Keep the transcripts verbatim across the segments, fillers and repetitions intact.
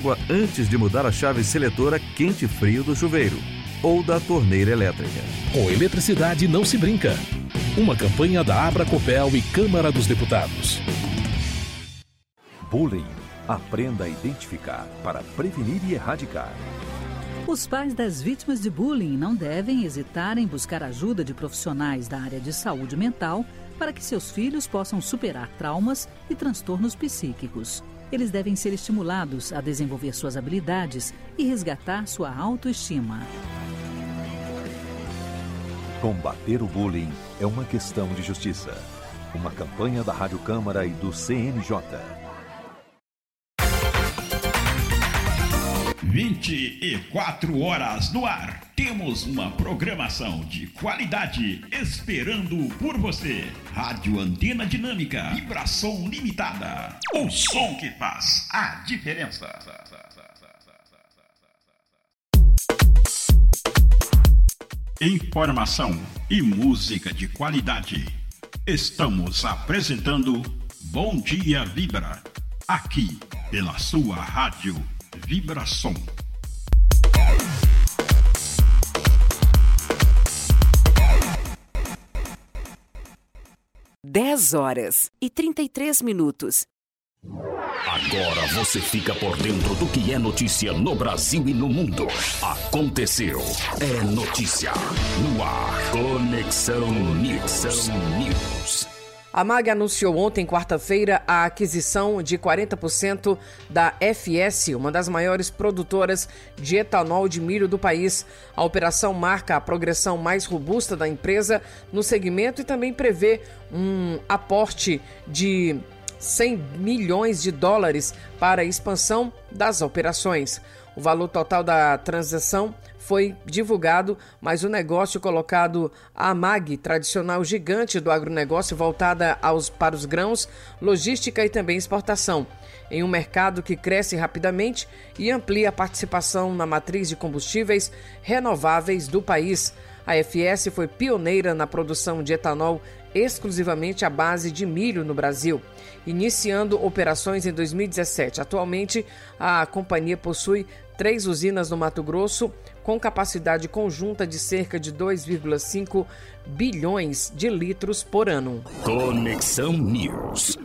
água antes de mudar a chave seletora quente-frio do chuveiro ou da torneira elétrica. Com eletricidade não se brinca. Uma campanha da Abracopel e Câmara dos Deputados. Bullying. Aprenda a identificar para prevenir e erradicar. Os pais das vítimas de bullying não devem hesitar em buscar ajuda de profissionais da área de saúde mental para que seus filhos possam superar traumas e transtornos psíquicos. Eles devem ser estimulados a desenvolver suas habilidades e resgatar sua autoestima. Combater o bullying é uma questão de justiça. Uma campanha da Rádio Câmara e do C N J. vinte e quatro horas no ar. Temos uma programação de qualidade esperando por você. Rádio Antena Dinâmica, vibração limitada. O som que faz a diferença. Informação e música de qualidade. Estamos apresentando Bom Dia Vibra, aqui pela sua rádio Vibração. dez horas e trinta e três minutos. Agora você fica por dentro do que é notícia no Brasil e no mundo. Aconteceu. É notícia. No ar. Conexão News. News. A MAG anunciou ontem, quarta-feira, a aquisição de quarenta por cento da F S, uma das maiores produtoras de etanol de milho do país. A operação marca a progressão mais robusta da empresa no segmento e também prevê um aporte de cem milhões de dólares para a expansão das operações. O valor total da transação foi divulgado, mas o negócio colocado à MAG, tradicional gigante do agronegócio voltada aos, para os grãos, logística e também exportação, em um mercado que cresce rapidamente e amplia a participação na matriz de combustíveis renováveis do país. A F S foi pioneira na produção de etanol exclusivamente à base de milho no Brasil, iniciando operações em dois mil e dezessete. Atualmente, a companhia possui três usinas no Mato Grosso, com capacidade conjunta de cerca de dois vírgula cinco bilhões de litros por ano. Conexão News.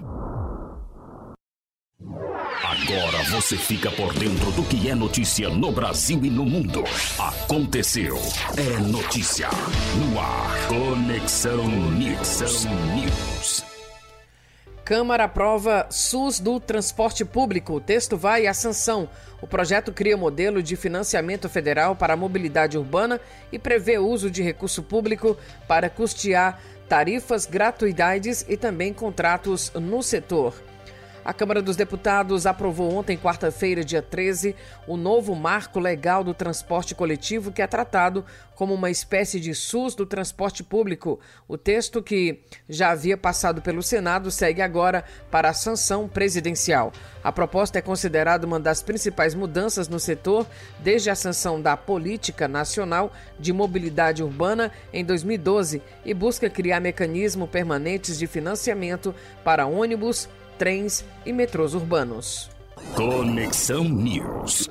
Agora você fica por dentro do que é notícia no Brasil e no mundo. Aconteceu. É notícia. No ar. Conexão News. News. Câmara aprova SUS do transporte público. O texto vai à sanção. O projeto cria modelo de financiamento federal para a mobilidade urbana e prevê o uso de recurso público para custear tarifas, gratuidades e também contratos no setor. A Câmara dos Deputados aprovou ontem, quarta-feira, dia treze, o novo marco legal do transporte coletivo, que é tratado como uma espécie de SUS do transporte público. O texto, que já havia passado pelo Senado, segue agora para a sanção presidencial. A proposta é considerada uma das principais mudanças no setor desde a sanção da Política Nacional de Mobilidade Urbana em dois mil e doze e busca criar mecanismos permanentes de financiamento para ônibus, trens e metrôs urbanos. Conexão News.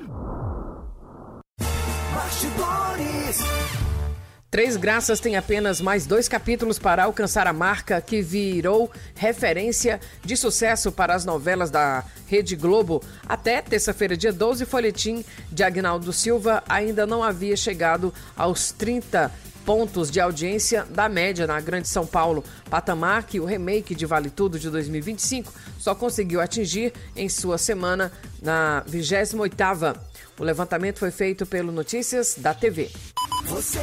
Três Graças tem apenas mais dois capítulos para alcançar a marca que virou referência de sucesso para as novelas da Rede Globo. Até terça-feira, dia doze, o folhetim de Agnaldo Silva ainda não havia chegado aos trinta pontos de audiência da média na Grande São Paulo, patamar que o remake de Vale Tudo de dois mil e vinte e cinco só conseguiu atingir em sua semana na vigésima oitava. O levantamento foi feito pelo Notícias da T V. Você